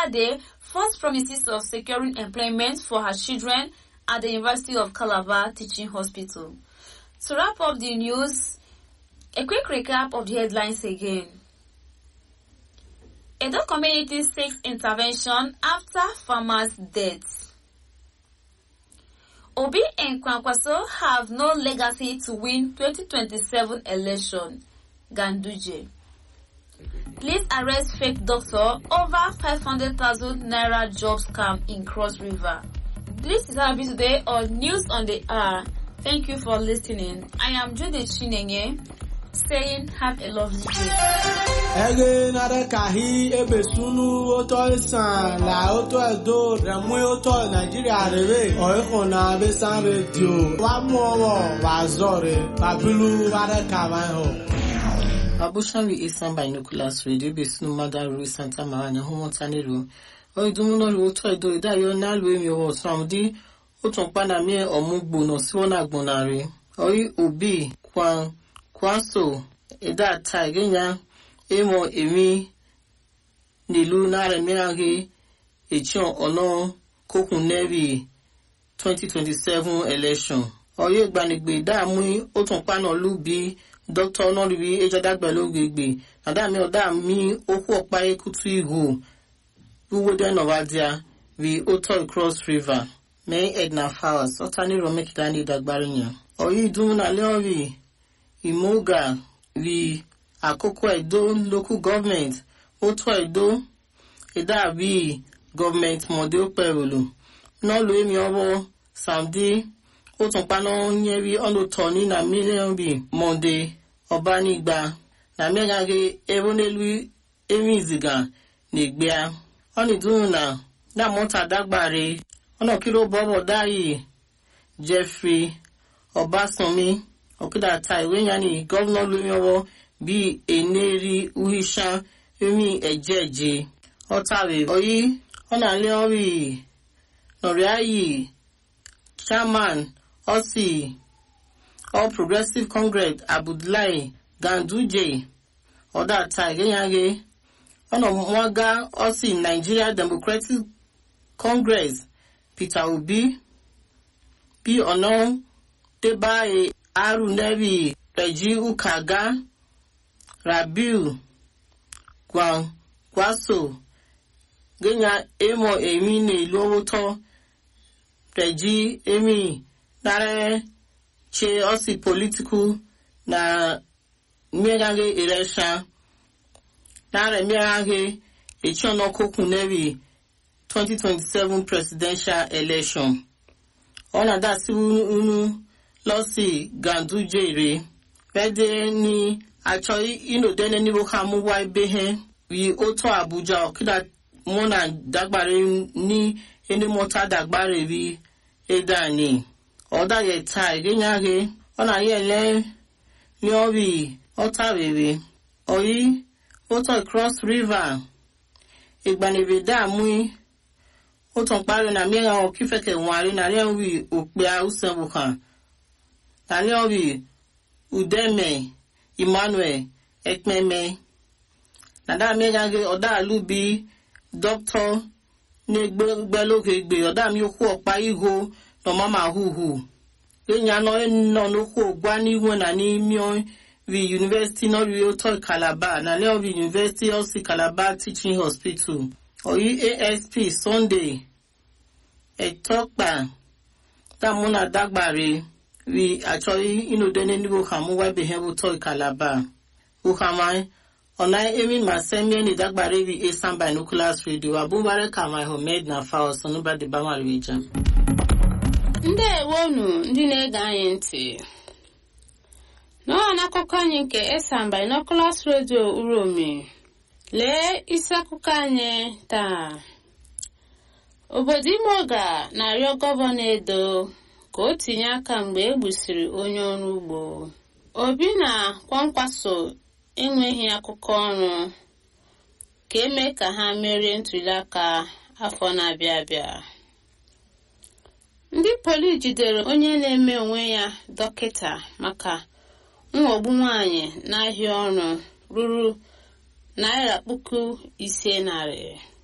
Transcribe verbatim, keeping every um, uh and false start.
Day false promises of securing employment for her children at the University of Calabar Teaching Hospital. To wrap up the news, a quick recap of the headlines again. Edo community seeks intervention after farmer's death. Obi and Kwankwaso have no legacy to win twenty twenty-seven election. Ganduje. Police arrest fake doctor over five hundred thousand naira job scam in Cross River. This is how it be today on News on the Hour. Thank you for listening. I am Judith Chinenye, saying have a lovely day. Ege nare kahi ebe sunu oto isan la oto edo remwe oto Nigeria rere oiko na besan radio wa muowo wa zore babilu ware kawan ho. Abushawi Isan Binoculars Radio Besunu Madaru Santa Maranya Homontanero. Oidumuno Roto Edo Idayo Nalwe Miwo Samdi Otompana Mie Omugbo no Siwona Gbonare. Oi Obi Kwan Kwanso Eda Taigenya Emo Emi Nilu Nare Miage Echon Ono Kokun Nevi twenty twenty-seven election. Oye Gbanigbe Damui Otompana Lubi Doctor Onolibi Ejadagbelo Gbegbe Nadami Odami Oku Okpaye Kutu Igu Uwoden Novadia Vi Oto Cross River May Edna Flowers Otani Romekidani Dagbarinya Oyi Dumuna Leovi Imoga Vi Akoko Edo Local Government Oto Edo Eda Vi Government Model Perulu No Luemi Obo Samdi Otompano Nyevi Ono Tony na Million Bi Monday Obanigba na megage ebonelu emiziga negbea oni dunna na mota dagbare ono kilo bobo dai Jeffrey Obasanmi okida taiwe yani governor lumiowo bi eneri uhisha emi ejeje otawe oyi ona leori noriayi chairman osi All Progressive Congress Abdullahi Ganduje Oda Taigeyage Ono Mwaga Osi Nigeria Democratic Congress Peter Obi Bi Ono Tebae Arunevi Reji Ukaga Rabiu Gwan Kwaso Genya Emo Emi Ne Lowoto Reji Emi Nare Che Osi political na miagage election na re miagage echono kokunevi twenty twenty-seven presidential election. Ona da si unu losi Ganduje re vede ni achoi ino dene ni bokamu wa behe wi oto Abuja okida mona dagbare ni eni mota dagbare bi edani. Oda ye tai genyage ona ye le ni obi otawewe oyi oto Cross River igbanebe da mu oton pare na mi ran okifeke wanre na le wi ope ausenbukan na le wi Udeme Emmanuel Ekmeme na da mi gange oda alubi doctor ne gbeloke gbe oda mi oku opa igo no mama huhu enya no no no ko gwa ni wona ni mi vi university no rio to Calabar na le vi University of Calabar Teaching Hospital oyi A S P Sunday e tokpa ta muna dagbare vi actually ino dene ni bo kamu wa be hebu to Calabar u kamai ona emi masemi ni dagbare vi Isan Binoculars Radio abubare kamai Homed na fa so no ba de ba marija. Ndewonu ndị na-ege anyị ntị n'ọha n'akụkọ anyị nke Isan Binoculars Radio Uromi. Lee isi akụkọ anyị taa. Obodo Imoga na-arịọ gọvanọ Edo ka o tinye aka mgbe e gbusiri onye ọrụ ugbo. Obi na Kwankwaso enweghị akụkọ ọrụ ka eme ka ha merie ntụliaka afọ na-abịa abịa. Ndị poli jidere onye na-eme onwe ya dọkịta maka nghọgbu nwaanyị n'ahịa ọrụ ruru naira puku ise narị.